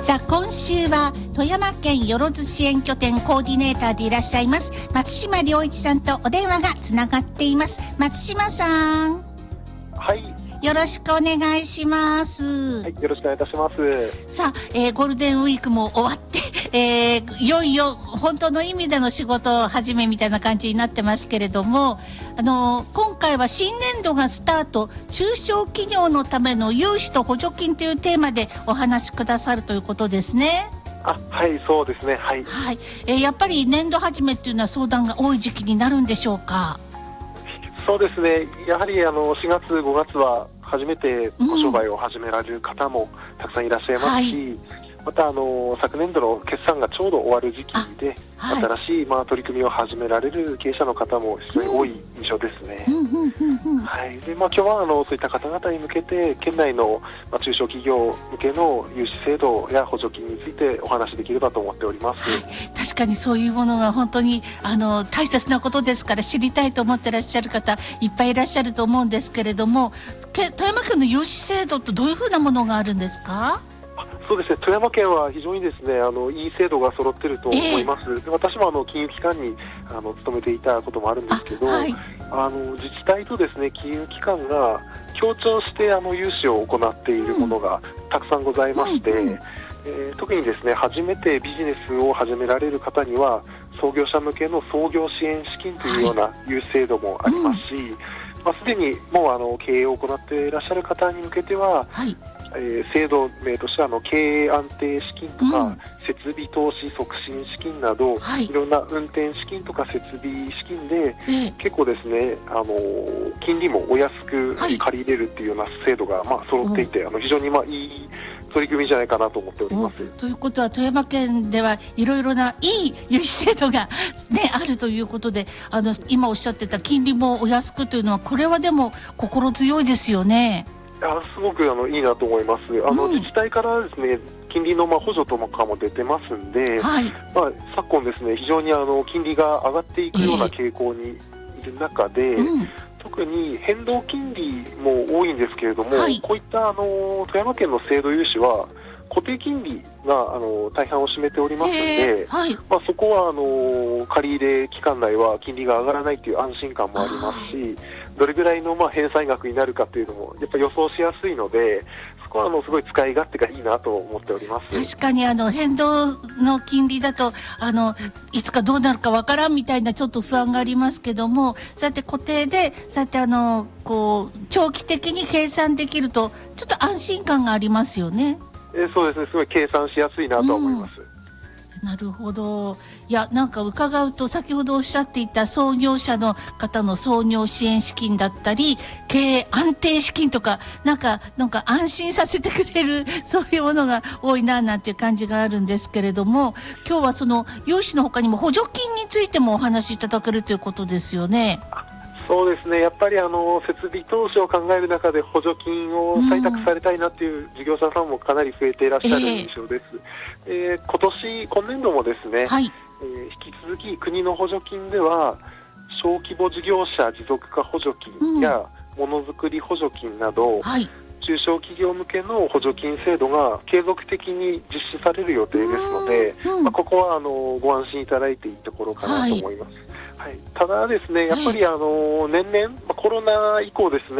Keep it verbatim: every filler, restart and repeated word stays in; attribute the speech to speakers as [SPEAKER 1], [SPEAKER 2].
[SPEAKER 1] さあ今週は富山県よろず支援拠点コーディネーターでいらっしゃいます松島良一さんとお電話がつながっています。松島さん、
[SPEAKER 2] はい、
[SPEAKER 1] よろしくお願いします。
[SPEAKER 2] はい、よろしくお願いいたします。
[SPEAKER 1] さあ、えー、ゴールデンウィークも終わって、えー、いよいよ本当の意味での仕事始めみたいな感じになってますけれども、あのー、今回は新年度がスタート、中小企業のための融資と補助金というテーマでお話しくださるということですね。
[SPEAKER 2] あ、はい、そうですね。はい、
[SPEAKER 1] はい、えー、やっぱり年度始めっていうのは相談が多い時期になるんでしょうか。
[SPEAKER 2] そうですね、やはりあのしがつごがつは初めてご商売を始められる方もたくさんいらっしゃいますし、うん、はい、またあの昨年度の決算がちょうど終わる時期で、はい、新しい、まあ、取り組みを始められる経営者の方も非常に多い印象ですね。はい、で、まあ、今日はあのそういった方々に向けて県内の、まあ、中小企業向けの融資制度や補助金についてお話しできればと思っております。
[SPEAKER 1] はい、確かにそういうものが本当にあの大切なことですから、知りたいと思ってらっしゃる方いっぱいいらっしゃると思うんですけれども、富山県の融資制度ってどういうふうなものがあるんですか？
[SPEAKER 2] そうですね、富山県は非常にですね、あのいい制度が揃っていると思います。えー、私もあの金融機関にあの勤めていたこともあるんですけど、あ、はい、あの自治体とですね金融機関が協調してあの融資を行っているものがたくさんございまして、うんうん、えー、特にですね初めてビジネスを始められる方には創業者向けの創業支援資金というような融資制度もありますし、はい、うん、まあ、すでにもうあの経営を行っていらっしゃる方に向けては、はい、えー、制度名としてはあの経営安定資金とか、うん、設備投資促進資金など、はい、いろんな運転資金とか設備資金で、えー、結構ですね、あの金利もお安く借りれるっていうような制度が、まあ、揃っていて、うん、あの非常にまあいい取り組みじゃないかなと思っております。
[SPEAKER 1] ということは富山県ではいろいろないい融資制度が、ね、あるということで、あの今おっしゃってた金利もお安くというのはこれはでも心強いですよね。
[SPEAKER 2] あ、すごくあのいいなと思います。あの、うん、自治体からですね金利のまあ補助とかも出てますんで、はい、まあ、昨今ですね非常にあの金利が上がっていくような傾向にいる中で、えーうん、特に変動金利も多いんですけれども、はい、こういったあの富山県の制度融資は固定金利があの大半を占めておりますので、はい、まあ、そこはあの借り入れ期間内は金利が上がらないという安心感もありますし、どれぐらいのまあ返済額になるかというのもやっぱり予想しやすいので、そこはあのすごい使い勝手がいいなと思っております。
[SPEAKER 1] 確かにあの変動の金利だとあのいつかどうなるかわからんみたいなちょっと不安がありますけども、そうやって固定でそうやってあのこう長期的に計算できるとちょっと安心感がありますよね。
[SPEAKER 2] えー、そうですね、すごい計算しやすいなと思います。
[SPEAKER 1] うん、なるほど。いや、なんか伺うと先ほどおっしゃっていた創業者の方の創業支援資金だったり経営安定資金とかなんかなんか安心させてくれるそういうものが多いななんていう感じがあるんですけれども、今日はその融資の他にも補助金についてもお話しいただけるということですよね。
[SPEAKER 2] そうですね、やっぱりあの設備投資を考える中で補助金を採択されたいなという事業者さんもかなり増えていらっしゃる印象です。えーえー、今年今年度もですね、はい、えー、引き続き国の補助金では小規模事業者持続化補助金やものづくり補助金など、はい、中小企業向けの補助金制度が継続的に実施される予定ですので、うん、まあ、ここはあのご安心いただいていいところかなと思います。はいはい、ただですね、やっぱりあの年々、まあ、コロナ以降ですね